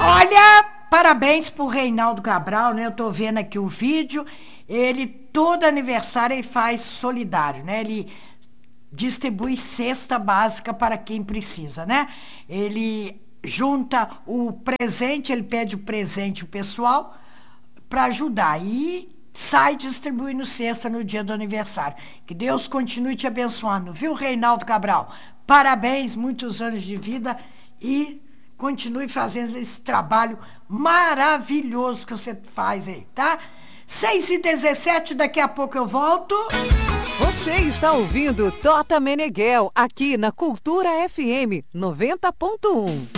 Olha, parabéns pro Reinaldo Cabral, né? Eu tô vendo aqui o vídeo. Ele, todo aniversário, ele faz solidário, né? Ele distribui cesta básica para quem precisa, né? Ele junta o presente, ele pede o presente o pessoal para ajudar e sai distribuindo cesta no dia do aniversário. Que Deus continue te abençoando, viu, Reinaldo Cabral? Parabéns, muitos anos de vida e continue fazendo esse trabalho maravilhoso que você faz aí, tá? 6h17, daqui a pouco eu volto. Você está ouvindo Tota Meneghel aqui na Cultura FM 90.1.